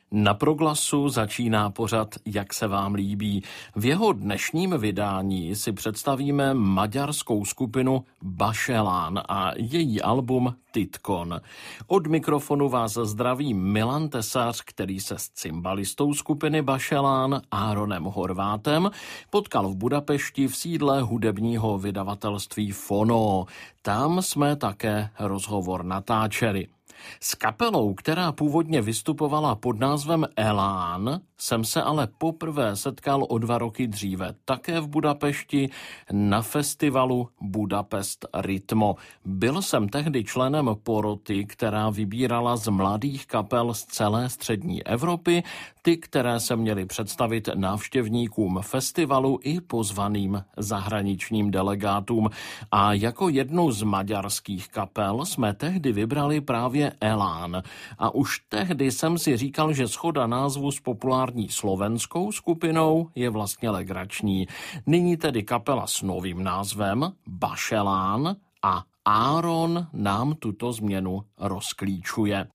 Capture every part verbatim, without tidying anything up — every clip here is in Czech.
Na Proglasu začíná pořad Jak se vám líbí. V jeho dnešním vydání si představíme maďarskou skupinu Baselán a její album Titkon. Od mikrofonu vás zdraví Milan Tesař, který se s cymbalistou skupiny Baselán Áronem Horvátem potkal v Budapešti v sídle hudebního vydavatelství Fono. Tam jsme také rozhovor natáčeli. S kapelou, která původně vystupovala pod názvem Elán, jsem se ale poprvé setkal o dva roky dříve, také v Budapešti na festivalu Budapest Rytmo. Byl jsem tehdy členem poroty, která vybírala z mladých kapel z celé střední Evropy, ty, které se měly představit návštěvníkům festivalu i pozvaným zahraničním delegátům. A jako jednu z maďarských kapel jsme tehdy vybrali právě Elán. A už tehdy jsem si říkal, že shoda názvu s populární slovenskou skupinou je vlastně legrační. Nyní tedy kapela s novým názvem Baselán a Áron nám tuto změnu rozklíčuje.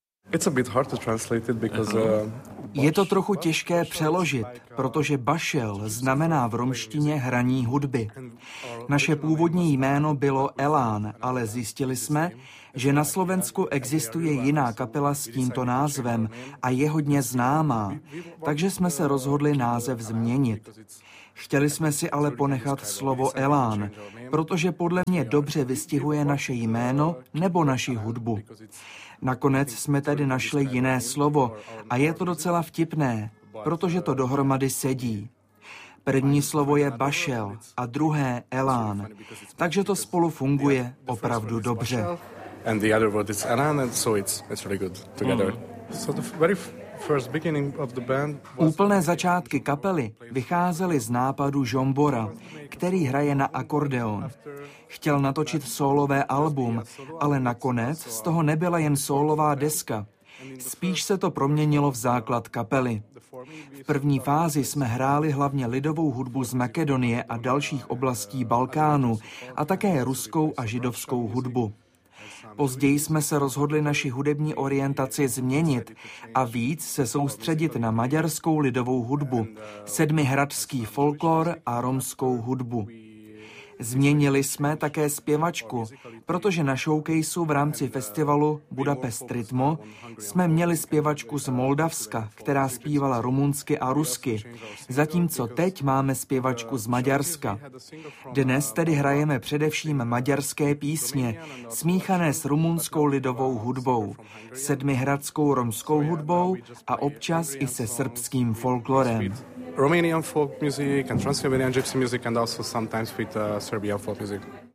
Je to trochu těžké přeložit, protože bašel znamená v romštině hraní hudby. Naše původní jméno bylo Elán, ale zjistili jsme, že na Slovensku existuje jiná kapela s tímto názvem a je hodně známá, takže jsme se rozhodli název změnit. Chtěli jsme si ale ponechat slovo Elán, protože podle mě dobře vystihuje naše jméno nebo naši hudbu. Nakonec jsme tedy našli jiné slovo a je to docela vtipné, protože to dohromady sedí. První slovo je bašel a druhé elán, takže to spolu funguje opravdu dobře. And the other word is Elán, and so it's it's really good together. Mm. So the very first beginning of the band was... Úplné začátky kapely vycházely z nápadu Žombora, který hraje na akordeon. Chtěl natočit sólové album, ale nakonec z toho nebyla jen sólová deska. Spíš se to proměnilo v základ kapely. V první fázi jsme hráli hlavně lidovou hudbu z Makedonie a dalších oblastí Balkánu a také ruskou a židovskou hudbu. Později jsme se rozhodli naši hudební orientaci změnit a víc se soustředit na maďarskou lidovou hudbu, sedmihradský folklor a romskou hudbu. Změnili jsme také zpěvačku, protože na showcaseu v rámci festivalu Budapest Rytmo jsme měli zpěvačku z Moldavska, která zpívala rumunsky a rusky, zatímco teď máme zpěvačku z Maďarska. Dnes tedy hrajeme především maďarské písně, smíchané s rumunskou lidovou hudbou, sedmihradskou romskou hudbou a občas i se srbským folklorem. Romanian folk music and Transylvanian gypsy music and also sometimes with uh, Serbian folk music.